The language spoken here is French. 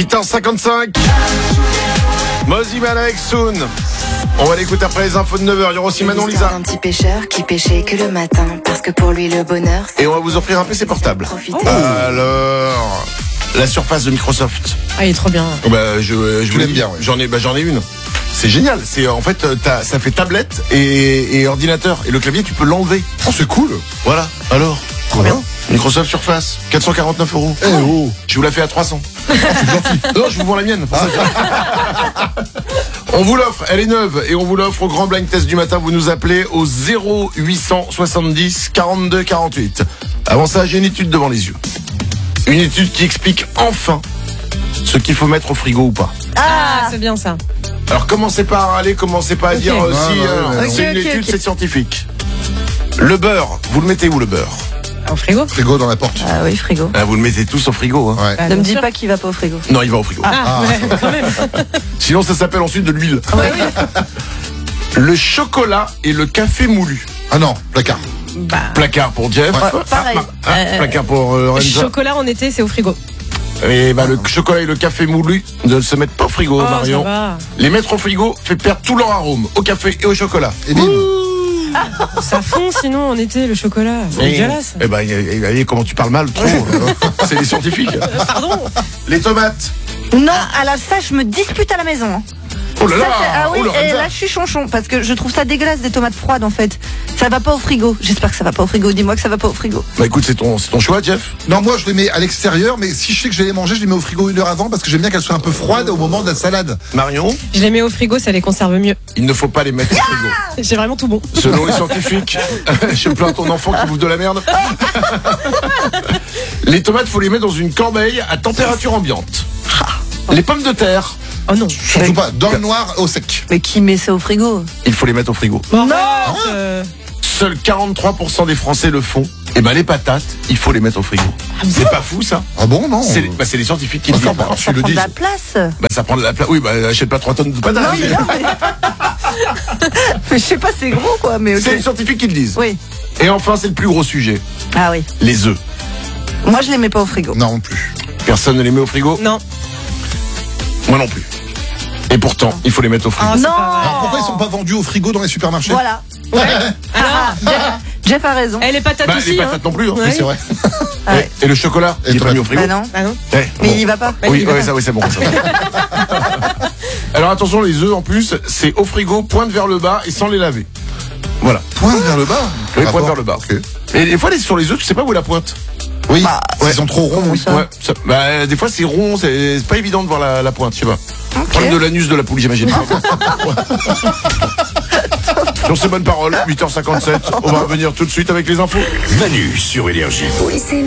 8h55. Moziman avec Soon. On va l'écouter après les infos de 9h. Il y aura aussi Manon Lisa. Un petit pêcheur qui pêchait que le matin, parce que pour lui le bonheur, Et on va vous offrir un PC portable. Alors, la Surface de Microsoft. Ah, il est trop bien. Bah, je vous l'aimes dis, bien, ouais. J'en ai une. C'est génial. C'est en fait, ça fait tablette et ordinateur. Et le clavier, tu peux l'enlever. Oh, c'est cool. Voilà. Alors, Trop bien. Microsoft Surface, 449 €. Eh oh. Je vous la fais à 300. Non, je vous vends la mienne. On vous l'offre, elle est neuve et on vous l'offre au grand blind test du matin. Vous nous appelez au 0870 42 48. Avant ça, j'ai une étude devant les yeux. Une étude qui explique enfin ce qu'il faut mettre au frigo ou pas. Ah, c'est bien ça. Alors commencez pas à râler, commencez pas à dire Ouais, si ouais. c'est une Ok, étude, ok. c'est scientifique. Le beurre, vous le mettez où le beurre? Au frigo. Frigo dans la porte. Ah oui, frigo. Vous le mettez tous au frigo. Hein. Ouais. Bah, Ne me bien dis sûr. pas qu'il va pas au frigo. Non, il va au frigo. Ah, ouais, quand même. Sinon, ça s'appelle ensuite de l'huile. Le chocolat et le café moulu. Ah non, placard. Bah, Placard pour Jeff. Pareil. Placard pour Lorenza. chocolat en été, c'est au frigo. Et bah, le chocolat et le café moulu ne se mettent pas au frigo, Oh, Marion. ça va. Les mettre au frigo fait perdre tout leur arôme au café et au chocolat. Et bim. Ça fond sinon en été le chocolat. C'est dégueulasse. Eh ben, allez, comment tu parles mal, trop. C'est des scientifiques. Pardon. Les tomates. Non, à la ça, je me dispute à la maison. Hein. Oh là là. Ça, ah oui, Oh, Lorenza. et là je suis chonchon parce que je trouve ça dégueulasse des tomates froides en fait. Ça va pas au frigo. J'espère que ça va pas au frigo. Dis-moi que ça va pas au frigo. Bah écoute, c'est ton choix, Jeff. Non, moi je les mets à l'extérieur, mais si je sais que je vais les manger, je les mets au frigo 1 heure avant parce que j'aime bien qu'elles soient un peu froides au moment de la salade. Marion, Je les mets au frigo, ça les conserve mieux. il ne faut pas les mettre au frigo. J'ai vraiment tout bon. Selon les scientifiques, je plains ton enfant qui bouffe de la merde. Les tomates, faut les mettre dans une corbeille à température ambiante. Les pommes de terre, Oh non. Surtout pas dans le noir au sec. Mais qui met ça au frigo? il faut les mettre au frigo. Bon, Non. Seuls 43% des Français le font. Et ben les patates, il faut les mettre au frigo. C'est pas fou ça? Ah bon, non. C'est les scientifiques qui le disent. Enfin, bah, Ça tu le prend de dis. la place. Bah ça prend de la place. Oui, bah achète pas 3 tonnes de patates. Non, mais non, mais je sais pas, c'est gros quoi, mais ok. C'est les scientifiques qui le disent. Oui. Et enfin, c'est le plus gros sujet. Ah oui. Les œufs. Moi je les mets pas au frigo. Non plus. Personne ne les met au frigo? Non. Moi non plus. Et pourtant, il faut les mettre au frigo. Ah, c'est Non. pas vrai. Alors pourquoi ils sont pas vendus au frigo dans les supermarchés? Voilà. Alors, Jeff a raison. et les patates Bah, aussi. les patates non plus. Hein. Ouais. Oui, c'est vrai. Ah ouais. Et le chocolat, Et il est pas toi mis au frigo. Bah non. Ah non. Eh, Mais bon. il va pas. Oui, il va ouais, pas. ça, oui, c'est bon. Ça. Alors attention, les œufs en plus, c'est au frigo, pointe vers le bas et sans les laver. Voilà. Pointe vers le bas. Oui, Rapport. pointe vers le bas. Ok. Et des fois, sur les œufs, tu sais pas où est la pointe. Oui, Bah, ils sont trop ronds. Oui. ça Ouais. Bah, des fois, c'est rond, c'est pas évident de voir la pointe, je sais pas. Ok. Problème de l'anus de la poule, j'imagine. Sur ces bonnes paroles, 8h57, on va revenir tout de suite avec les infos. Manu sur Énergie. oui, c'est